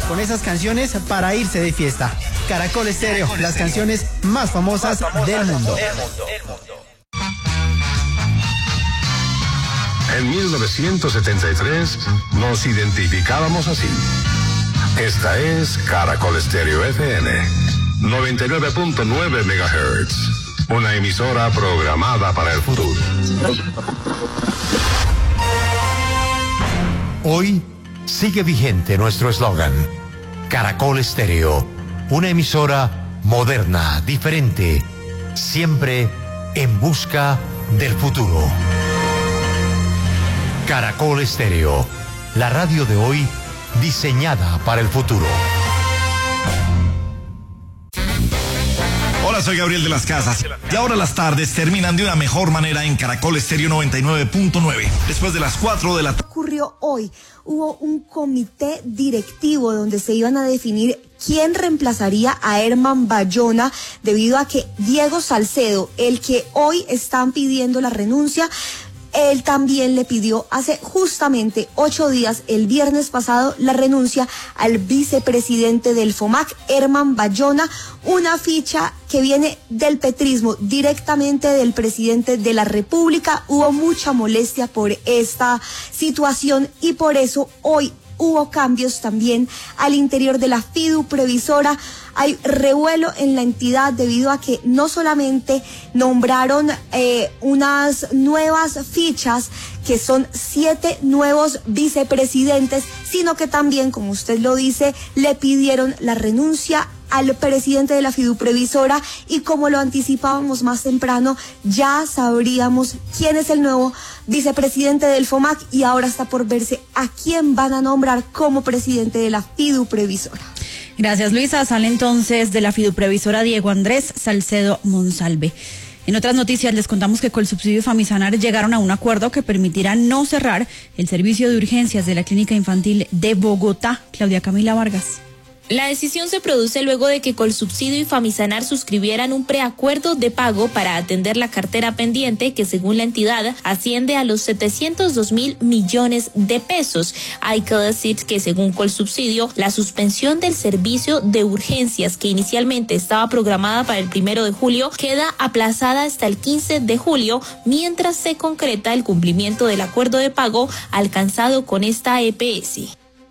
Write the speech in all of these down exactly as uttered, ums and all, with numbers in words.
con esas canciones para irse de fiesta. Caracol Estéreo, las canciones más famosas, más famosas del mundo. El mundo. El mundo. En mil novecientos setenta y tres nos identificábamos así. Esta es Caracol Estéreo F M, noventa y nueve punto nueve megahertz, una emisora programada para el futuro. Hoy sigue vigente nuestro eslogan, Caracol Estéreo, una emisora moderna, diferente, siempre en busca del futuro. Caracol Estéreo, la radio de hoy diseñada para el futuro. Hola, soy Gabriel de las Casas. Y ahora las tardes terminan de una mejor manera en Caracol Estéreo noventa y nueve punto nueve. Después de las cuatro de la tarde. Ocurrió hoy. Hubo un comité directivo donde se iban a definir quién reemplazaría a Herman Bayona, debido a que Diego Salcedo, el que hoy están pidiendo la renuncia, él también le pidió hace justamente ocho días, el viernes pasado, la renuncia al vicepresidente del FOMAC, Herman Bayona, una ficha que viene del petrismo, directamente del presidente de la República. Hubo mucha molestia por esta situación y por eso hoy hubo cambios también al interior de la FIDU previsora. Hay revuelo en la entidad debido a que no solamente nombraron eh, unas nuevas fichas, que son siete nuevos vicepresidentes, sino que también, como usted lo dice, le pidieron la renuncia al presidente de la FIDU previsora, y como lo anticipábamos más temprano, ya sabríamos quién es el nuevo vicepresidente del FOMAC, y ahora está por verse a quién van a nombrar como presidente de la FIDU previsora. Gracias, Luisa. Sale entonces de la FIDU previsora Diego Andrés Salcedo Monsalve. En otras noticias les contamos que Colsubsidio y Famisanar llegaron a un acuerdo que permitirá no cerrar el servicio de urgencias de la Clínica Infantil de Bogotá. Claudia Camila Vargas. La decisión se produce luego de que Colsubsidio y Famisanar suscribieran un preacuerdo de pago para atender la cartera pendiente, que según la entidad asciende a los setecientos dos mil millones de pesos. Hay que decir que según Colsubsidio, la suspensión del servicio de urgencias, que inicialmente estaba programada para el primero de julio, queda aplazada hasta el quince de julio, mientras se concreta el cumplimiento del acuerdo de pago alcanzado con esta E P S.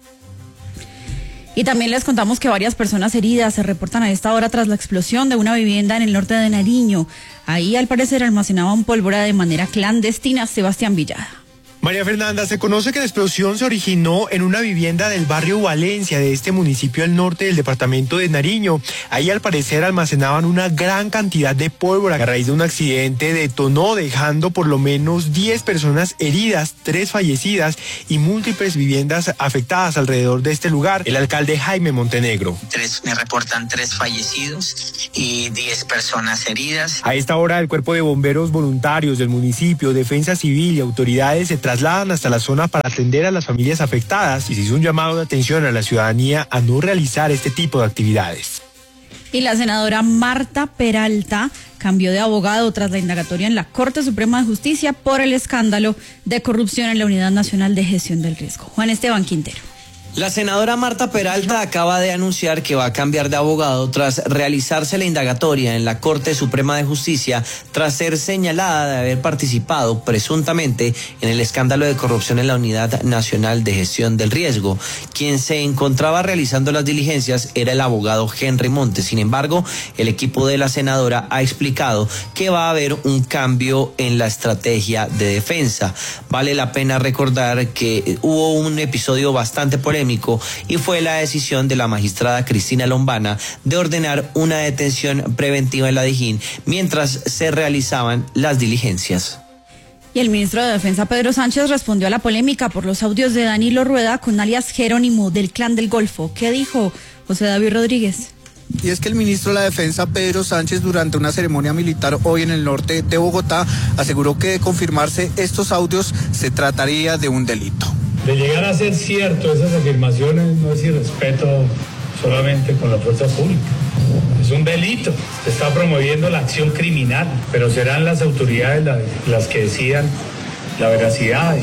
Y también les contamos que varias personas heridas se reportan a esta hora tras la explosión de una vivienda en el norte de Nariño. Ahí, al parecer, almacenaban pólvora de manera clandestina. Sebastián Villada. María Fernanda, se conoce que la explosión se originó en una vivienda del barrio Valencia de este municipio al norte del departamento de Nariño. Ahí al parecer almacenaban una gran cantidad de pólvora. A raíz de un accidente detonó, dejando por lo menos diez personas heridas, tres fallecidas y múltiples viviendas afectadas alrededor de este lugar. El alcalde Jaime Montenegro. Tres, me reportan tres fallecidos y diez personas heridas. A esta hora el cuerpo de bomberos voluntarios del municipio, defensa civil y autoridades se trasladan hasta la zona para atender a las familias afectadas, y se hizo un llamado de atención a la ciudadanía a no realizar este tipo de actividades. Y la senadora Marta Peralta cambió de abogado tras la indagatoria en la Corte Suprema de Justicia por el escándalo de corrupción en la Unidad Nacional de Gestión del Riesgo. Juan Esteban Quintero. La senadora Marta Peralta acaba de anunciar que va a cambiar de abogado tras realizarse la indagatoria en la Corte Suprema de Justicia, tras ser señalada de haber participado presuntamente en el escándalo de corrupción en la Unidad Nacional de Gestión del Riesgo. Quien se encontraba realizando las diligencias era el abogado Henry Montes. Sin embargo, el equipo de la senadora ha explicado que va a haber un cambio en la estrategia de defensa. Vale la pena recordar que hubo un episodio bastante polémico y fue la decisión de la magistrada Cristina Lombana de ordenar una detención preventiva en la Dijín mientras se realizaban las diligencias. Y el ministro de Defensa, Pedro Sánchez, respondió a la polémica por los audios de Danilo Rueda con alias Jerónimo del Clan del Golfo. ¿Qué dijo José David Rodríguez? Y es que el ministro de la Defensa, Pedro Sánchez, durante una ceremonia militar hoy en el norte de Bogotá, aseguró que de confirmarse estos audios se trataría de un delito. De llegar a ser cierto esas afirmaciones, no es irrespeto solamente con la fuerza pública. Es un delito. Se está promoviendo la acción criminal, pero serán las autoridades las, las que decidan la veracidad y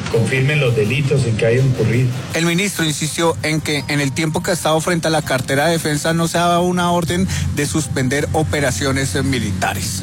confirmen los delitos en que hayan ocurrido. El ministro insistió en que en el tiempo que ha estado frente a la cartera de defensa no se ha dado una orden de suspender operaciones militares.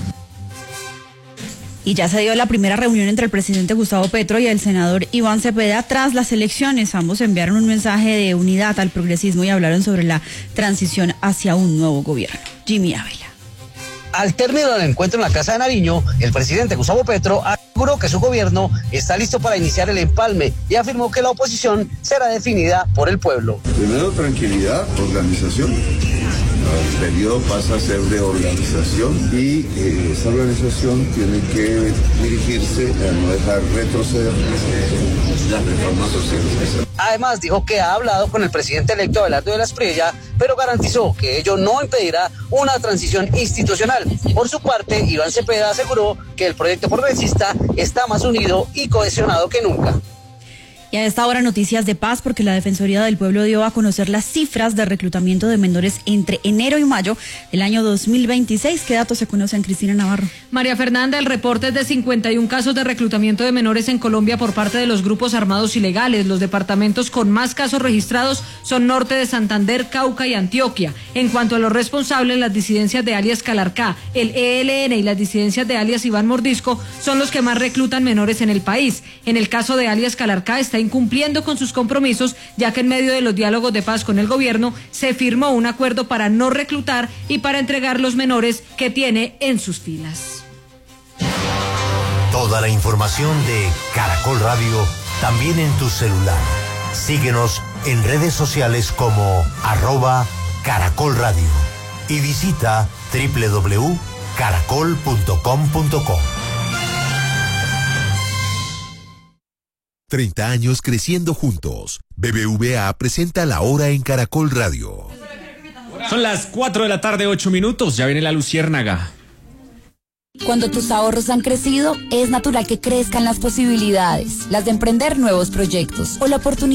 Y ya se dio la primera reunión entre el presidente Gustavo Petro y el senador Iván Cepeda tras las elecciones. Ambos enviaron un mensaje de unidad al progresismo y hablaron sobre la transición hacia un nuevo gobierno. Jimmy Ávila. Al término del encuentro en la Casa de Nariño, el presidente Gustavo Petro aseguró que su gobierno está listo para iniciar el empalme y afirmó que la oposición será definida por el pueblo. Primero, tranquilidad, organización. El periodo pasa a ser de organización y eh, esa organización tiene que dirigirse a no dejar retroceder las reformas sociales. Además dijo que ha hablado con el presidente electo Abelardo de la Espriella, pero garantizó que ello no impedirá una transición institucional. Por su parte, Iván Cepeda aseguró que el proyecto progresista está más unido y cohesionado que nunca. Y a esta hora noticias de paz porque la Defensoría del Pueblo dio a conocer las cifras de reclutamiento de menores entre enero y mayo del año dos mil veintiséis. ¿Qué datos se conocen, Cristina Navarro? María Fernanda, el reporte es de cincuenta y un casos de reclutamiento de menores en Colombia por parte de los grupos armados ilegales. Los departamentos con más casos registrados son Norte de Santander, Cauca y Antioquia. En cuanto a los responsables, las disidencias de alias Calarcá, el E L N y las disidencias de alias Iván Mordisco son los que más reclutan menores en el país. En el caso de alias Calarcá está incumpliendo con sus compromisos, ya que en medio de los diálogos de paz con el gobierno se firmó un acuerdo para no reclutar y para entregar los menores que tiene en sus filas. Toda la información de Caracol Radio también en tu celular. Síguenos en redes sociales como arroba Caracol Radio y visita doble u doble u doble u punto caracol punto com punto co. treinta años creciendo juntos. B B V A presenta La Hora en Caracol Radio. Son las cuatro de la tarde, ocho minutos. Ya viene la luciérnaga. Cuando tus ahorros han crecido, es natural que crezcan las posibilidades, las de emprender nuevos proyectos o la oportunidad